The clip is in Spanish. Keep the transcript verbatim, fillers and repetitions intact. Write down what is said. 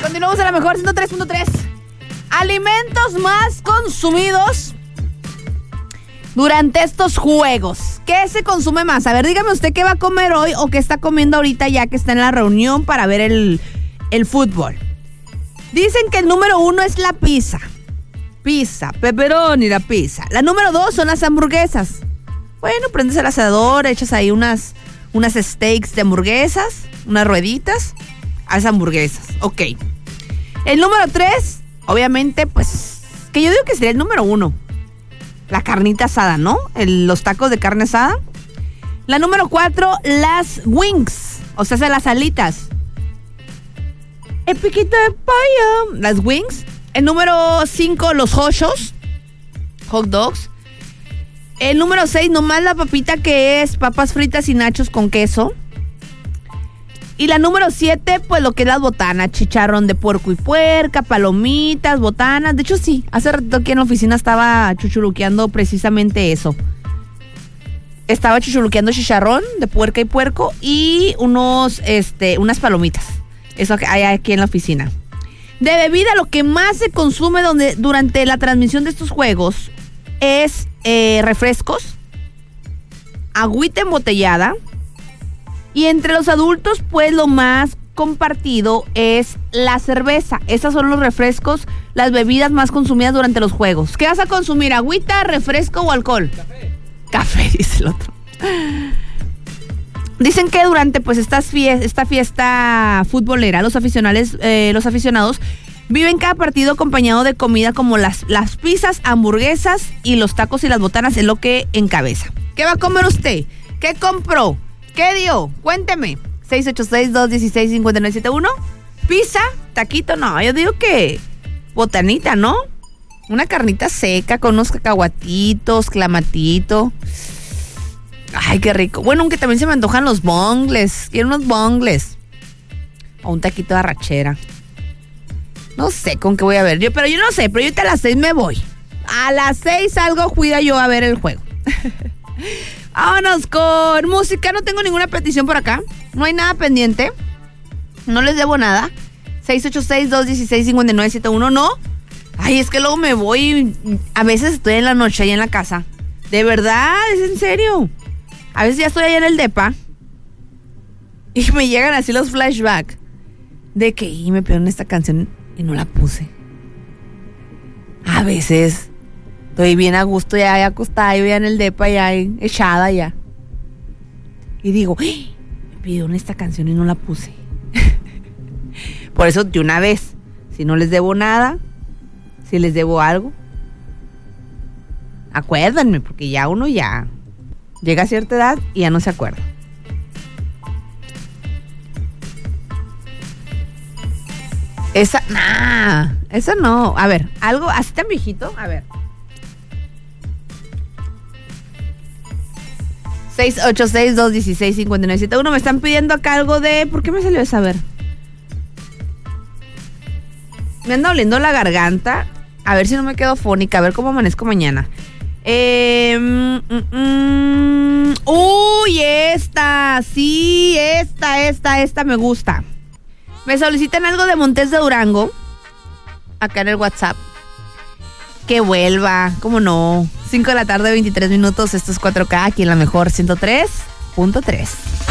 Continuamos a la mejor ciento tres punto tres. Alimentos más consumidos durante estos juegos. ¿Qué se consume más? A ver, dígame usted qué va a comer hoy o qué está comiendo ahorita ya que está en la reunión para ver el, el fútbol. Dicen que el número uno es la pizza. Pizza, pepperoni, la pizza. La número dos son las hamburguesas. Bueno, prendes el asador, echas ahí unas, unas steaks de hamburguesas, unas rueditas, a esas hamburguesas. Ok. El número tres, obviamente, pues, que yo digo que sería el número uno. La carnita asada, ¿no? El, los tacos de carne asada. La número cuatro, las wings. O sea, las alitas. El piquito de pollo. Las wings. El número cinco, los hochos. Hot dogs. El número seis, nomás la papita que es papas fritas y nachos con queso. Y la número siete, pues lo que es las botanas, chicharrón de puerco y puerca, palomitas, botanas. De hecho, sí, hace rato aquí en la oficina estaba chuchuluqueando precisamente eso. Estaba chuchuluqueando chicharrón de puerca y puerco y unos, este, unas palomitas. Eso hay aquí en la oficina. De bebida, lo que más se consume donde, durante la transmisión de estos juegos es eh, refrescos, agüita embotellada. Y entre los adultos, pues lo más compartido es la cerveza. Esos son los refrescos, las bebidas más consumidas durante los juegos. ¿Qué vas a consumir? ¿Agüita, refresco o alcohol? Café. Café, dice el otro. Dicen que durante pues esta fiesta, esta fiesta futbolera, los aficionados, eh, los aficionados viven cada partido acompañado de comida como las, las pizzas, hamburguesas y los tacos y las botanas, es lo que encabeza. ¿Qué va a comer usted? ¿Qué compró? ¿Qué dio? Cuénteme. seis ocho seis, dos uno seis, cinco nueve siete uno. ¿Pizza? ¿Taquito? No, yo digo que botanita, ¿no? Una carnita seca con unos cacahuatitos, clamatito. Ay, qué rico. Bueno, aunque también se me antojan los bongles. Quiero unos bongles. O un taquito de arrachera. No sé con qué voy a ver. Yo, pero yo no sé, pero yo ahorita a las seis me voy. A las seis salgo, cuida yo a ver el juego. Vámonos con música. No tengo ninguna petición por acá. No hay nada pendiente. No les debo nada. seis ocho seis, dos uno seis, cinco nueve siete uno. No. Ay, es que luego me voy. A veces estoy en la noche ahí en la casa. De verdad, es en serio. A veces ya estoy allá en el depa. Y me llegan así los flashbacks. De que y me pidieron esta canción y no la puse. A veces estoy bien a gusto ya, ya acostada, yo ya en el depa, ya echada ya. Y digo, ¡ay! Me pidieron esta canción y no la puse. Por eso de una vez, si no les debo nada, si les debo algo, acuérdenme, porque ya uno ya llega a cierta edad y ya no se acuerda. Esa, nah, esa no. A ver, algo así tan viejito, a ver. seis ocho seis, dos uno seis, cinco nueve siete uno. Me están pidiendo acá algo de... ¿Por qué me salió esa? A ver. Me anda oliendo la garganta. A ver si no me quedo fónica. A ver cómo amanezco mañana. Eh, mm, mm, uy, esta. Sí, esta, esta, esta me gusta. Me solicitan algo de Montes de Durango. Acá en el WhatsApp. Que vuelva, cómo no. cinco de la tarde, veintitrés minutos. Esto es cuatro K aquí en la mejor ciento tres punto tres.